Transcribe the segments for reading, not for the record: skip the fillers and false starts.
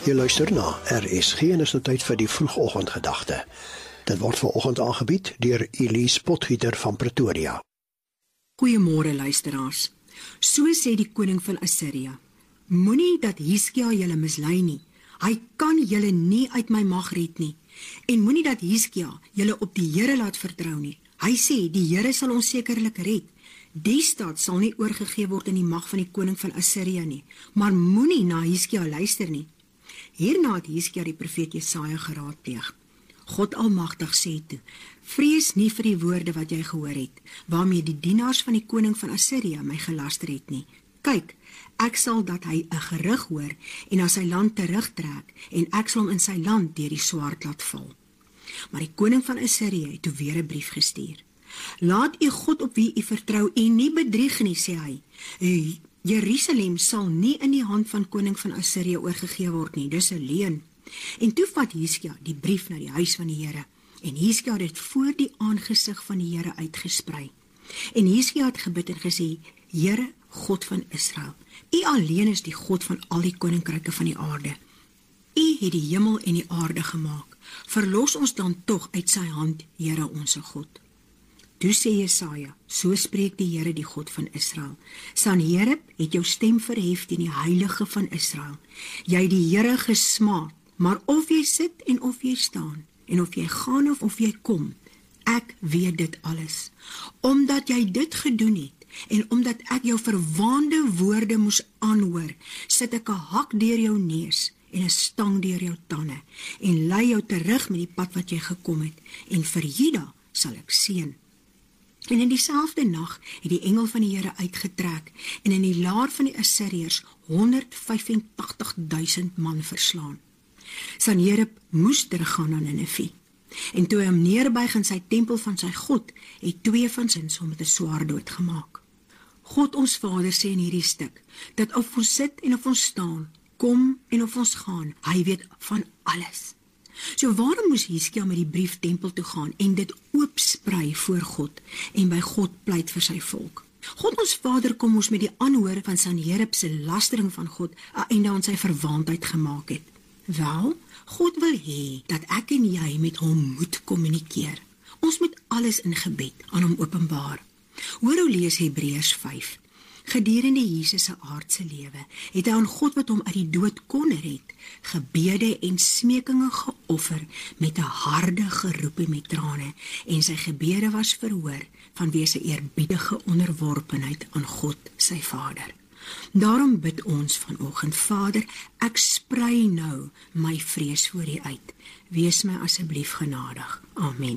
Jy luister na RSG en is nou tyd vir die vroegoggendgedagte. Dit word vanoggend aangebied deur Elise Potgieter van Pretoria. Goeiemôre luisteraars. So sê die koning van Assirië: Moenie dat Hiskia julle mislei nie. Hy kan julle nie uit my mag red nie. En moenie dat Hiskia julle op die Here laat vertrou nie. Hy sê die Here sal ons sekerlik red. Die stad sal nie oorgegee word in die mag van die koning van Assirië nie. Maar moenie na Hiskia luister nie. Hierna het Hiskia die profeet Jesaja geraadpleeg. God Almagtig sê toe: Vrees nie vir die woorde wat jy gehoor het, waarmee die dienaars van die koning van Assirië my gelaster het nie. Kyk, ek sal dat hy 'n gerug hoor en na sy land terugtrek, en ek sal hom in sy land deur die swaard laat val. Maar die koning van Assirië het toe weer 'n brief gestuur. Laat u God op wie u vertrou en nie bedrieg nie, sê hy. Jerusalem sal nie in die hand van koning van Assirië oorgegee word nie, dis 'n leuen. En toe vat Hiskia die brief na die huis van die Here, en Hiskia het dit voor die aangesig van die Here uitgesprei. En Hiskia het gebid en gesê: Here, God van Israel, u alleen is die God van al die koninkryke van die aarde. U het die hemel en die aarde gemaak. Verlos ons dan tog uit sy hand, Here onse God. Toe sê Jesaja: So spreek die Here, die God van Israel. Sanherib het jou stem verhef teen die heilige van Israel. Jy het die Here gesmaad, maar of jy sit en of jy staan, en of jy gaan of jy kom, ek weet dit alles. Omdat jy dit gedoen het, en omdat ek jou verwaande woorde moes aanhoor, sit ek 'n hak deur jou neus en 'n stang deur jou tande, en lei jou terug met die pad wat jy gekom het, en vir Juda sal ek seën. En in dieselfde nag het die engel van die Here uitgetrek en in die laar van die Assiriërs 185.000 man verslaan. Sanherib moes teruggaan na Ninive. En toe hy hom neerbuig in sy tempel van sy God, het 2 van sy seuns hom met 'n swaard doodgemaak. God ons Vader sê in hierdie stuk, dat of ons sit en of ons staan, kom en of ons gaan, hy weet van alles. So waarom moes Hiskia met die brief tempel toe gaan en dit oopsprei voor God en by God pleit vir sy volk? God ons Vader kom ons met die aanhoor van Sanherib se lastering van God 'n einde aan sy verwaandheid gemaak het. Wel, God wil hê dat ek en jy met hom moet kommunikeer. Ons moet alles in gebed aan hom openbaar. Hoor hoe lees Hebreërs 5. Gedurende Jesus se aardse lewe het hy aan God wat hom uit die dood kon red, gebede en smekinge geoffer met 'n harde geroep en met trane, en sy gebede was verhoor vanweë sy eerbiedige onderworpenheid aan God sy Vader. Daarom bid ons vanoggend: Vader, ek sprei nou my vrees voor U uit. Wees my asseblief genadig. Amen.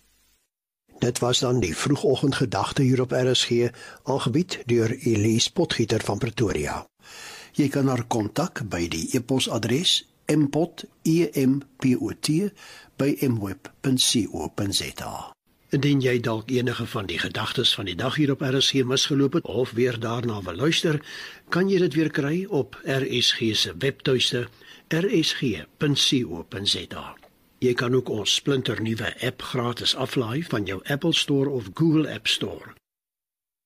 Dit was dan die vroegoggendgedagte hier op RSG, aangebied deur Elise Potgieter van Pretoria. Jy kan haar kontak by die e-posadres mpot@mweb.co.za. Indien jy dalk enige van die gedagtes van die dag hier op RSG misgeloop het of weer daarna wil luister, kan jy dit weer kry op RSG se webtuiste rsg.co.za. Jy kan ook ons splinternuwe app gratis aflaai van jou Apple Store of Google App Store.